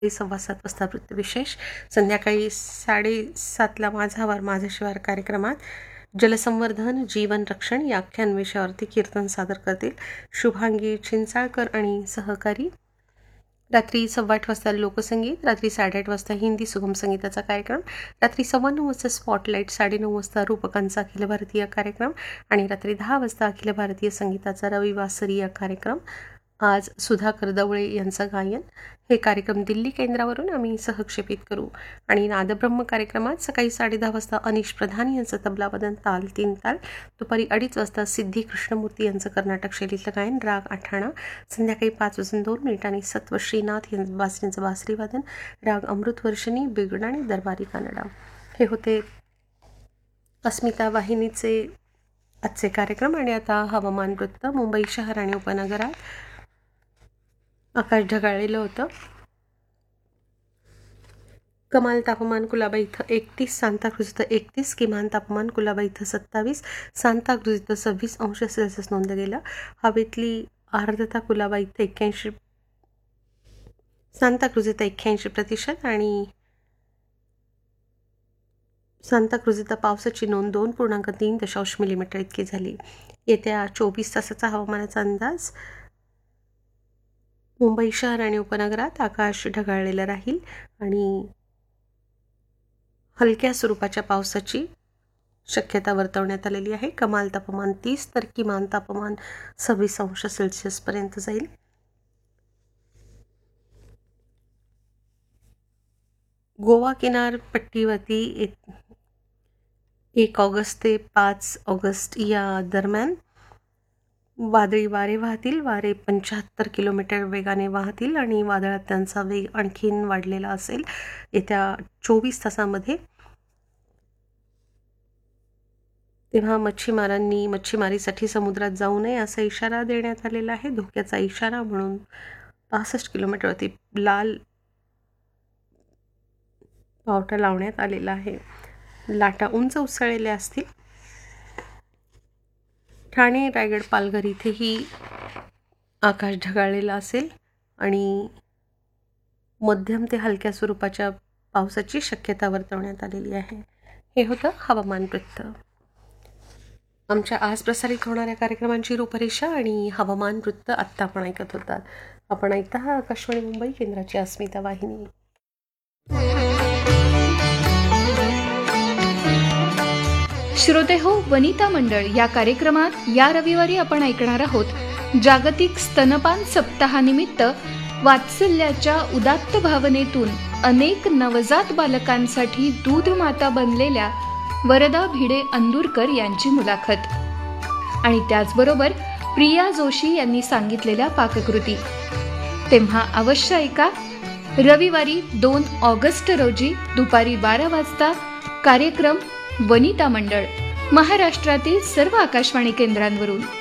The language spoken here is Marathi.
7:15 वाजता वृत्तविशेष, संध्याकाळी 7:30ला माझा वार माझे शिवार कार्यक्रमात जलसंवर्धन जीवन रक्षण या आख्यान विषयावरती कीर्तन सादर करतील शुभांगी चिंचाळकर आणि सहकारी. रात्री 8:15 वाजता लोकसंगीत, रात्री 8:30 वाजता हिंदी सुगम संगीताचा कार्यक्रम, रात्री 9:15 वाजता स्पॉटलाईट, 9:30 वाजता रूपकांचा अखिल भारतीय कार्यक्रम आणि रात्री 10 वाजता अखिल भारतीय संगीताचा रविवासरी या कार्यक्रम. आज सुधाकर दवळे यांचं गायन. हे कार्यक्रम दिल्ली केंद्रावरून आम्ही सहक्षेपित करू. आणि नादब्रह्म कार्यक्रमात सकाळी 10:30 वाजता अनिश प्रधान यांचं तबलावादन ताल 3 ताल, दुपारी 2:30 वाजता सिद्धी कृष्णमूर्ती यांचं कर्नाटक शैलीतलं गायन राग आठाणा, संध्याकाळी 5:02 सत्व श्रीनाथ यांचं बासरी वादन राग अमृतवर्षिणी बिगड आणि दरबारी कानडा. हे होते अस्मिता वाहिनीचे आजचे कार्यक्रम. आणि आता हवामान वृत्त. मुंबई शहर आणि उपनगरात आकाश ढगाळलेलं होतं. कमाल तापमान कुलाबा इथं 31, सांताक्रूझ इथं 31, किमान तापमान कुलाबा इथं 27, सांताक्रूझ इथं 26 अंश सेल्सिअस नोंदलं गेलं. हवेतली आर्द्रता कुलाबा इथं 81, सांताक्रूझ इथं 81% आणि सांताक्रूझ इथं पावसाची नोंद 2.3 मिलीमीटर इतकी झाली. येत्या 24 तासाचा हवामानाचा अंदाज. मुंबई शहर आणि उपनगरात आकाश ढगाळलेलं राहील आणि हलक्या स्वरूपाच्या पावसाची शक्यता वर्तवण्यात आलेली आहे. कमाल तापमान 30 तर किमान तापमान 26 अंश सेल्सिअसपर्यंत जाईल. गोवा किनारपट्टीवरती 1 ऑगस्ट ते 5 ऑगस्ट या दरम्यान वादळी वारे वाहतील. वारे 75 किलोमीटर वेगाने वाहतील आणि वादळात त्यांचा वेग आणखीन वाढलेला असेल. येत्या 24 तासामध्ये तेव्हा मच्छीमारांनी मच्छीमारीसाठी समुद्रात जाऊ नये असा इशारा देण्यात आलेला आहे. धोक्याचा इशारा म्हणून 65 किलोमीटरवरती लाल पावटा लावण्यात आलेला आहे. लाटा उंच उसळलेल्या असतील. ठाणे, रायगड, पालघर इथेही आकाश ढगाळलेलं असेल आणि मध्यम ते हलक्या स्वरूपाच्या पावसाची शक्यता वर्तवण्यात आलेली आहे. हे होतं हवामान वृत्त. आमच्या आज प्रसारित होणाऱ्या कार्यक्रमांची रूपरेषा आणि हवामान वृत्त आत्ता आपण ऐकत होतात. आपण ऐकता आकाशवाणी मुंबई केंद्राची अस्मिता वाहिनी. श्रोते हो, वनिता मंडळ या कार्यक्रमात या रविवारी आपण ऐकणार आहोत जागतिक स्तनपान सप्ताहानिमित्त वात्सल्याच्या उदात्त भावनेतून अनेक नवजात बालकांसाठी दूध माता बनलेल्या वरदा भिडे अंदुरकर यांची मुलाखत आणि त्याचबरोबर प्रिया जोशी यांनी सांगितलेल्या पाककृती. तेव्हा अवश्य ऐका. रविवारी 2 ऑगस्ट रोजी दुपारी 12 वाजता कार्यक्रम वनिता मंडळ महाराष्ट्रातील सर्व आकाशवाणी केंद्रांवरून.